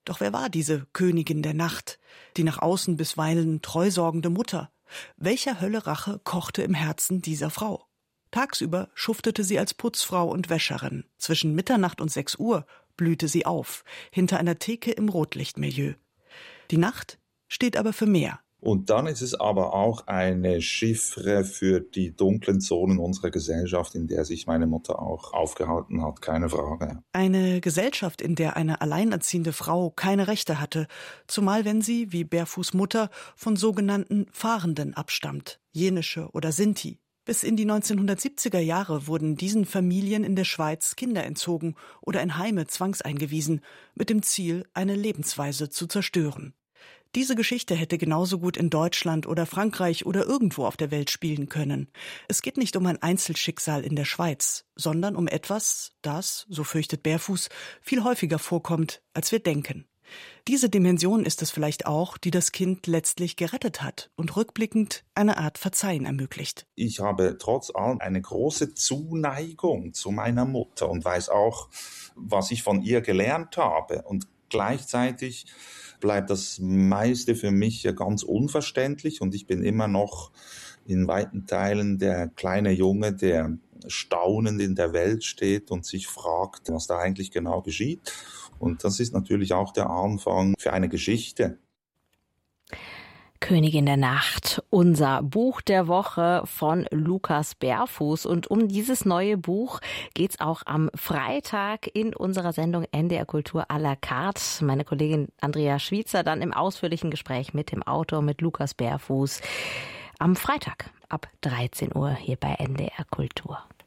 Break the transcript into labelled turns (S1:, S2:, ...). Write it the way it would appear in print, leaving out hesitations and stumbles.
S1: Doch wer war diese Königin der Nacht, die nach außen bisweilen treusorgende Mutter? Welcher Hölle Rache kochte im Herzen dieser Frau? Tagsüber schuftete sie als Putzfrau und Wäscherin. Zwischen Mitternacht und 6 Uhr blühte sie auf, hinter einer Theke im Rotlichtmilieu. Die Nacht steht aber für mehr.
S2: Und dann ist es aber auch eine Chiffre für die dunklen Zonen unserer Gesellschaft, in der sich meine Mutter auch aufgehalten hat, keine Frage.
S1: Eine Gesellschaft, in der eine alleinerziehende Frau keine Rechte hatte, zumal wenn sie, wie Berfuß Mutter, von sogenannten Fahrenden abstammt, Jenische oder Sinti. Bis in die 1970er Jahre wurden diesen Familien in der Schweiz Kinder entzogen oder in Heime zwangseingewiesen, mit dem Ziel, eine Lebensweise zu zerstören. Diese Geschichte hätte genauso gut in Deutschland oder Frankreich oder irgendwo auf der Welt spielen können. Es geht nicht um ein Einzelschicksal in der Schweiz, sondern um etwas, das, so fürchtet Berfuß, viel häufiger vorkommt, als wir denken. Diese Dimension ist es vielleicht auch, die das Kind letztlich gerettet hat und rückblickend eine Art Verzeihen ermöglicht.
S2: Ich habe trotz allem eine große Zuneigung zu meiner Mutter und weiß auch, was ich von ihr gelernt habe. Und gleichzeitig bleibt das meiste für mich ja ganz unverständlich und ich bin immer noch in weiten Teilen der kleine Junge, der staunend in der Welt steht und sich fragt, was da eigentlich genau geschieht. Und das ist natürlich auch der Anfang für eine Geschichte.
S3: Königin der Nacht, unser Buch der Woche von Lukas Berfuß. Und um dieses neue Buch geht's auch am Freitag in unserer Sendung NDR Kultur à la carte. Meine Kollegin Andrea Schwiezer dann im ausführlichen Gespräch mit dem Autor, mit Lukas Berfuß, am Freitag ab 13 Uhr hier bei NDR Kultur.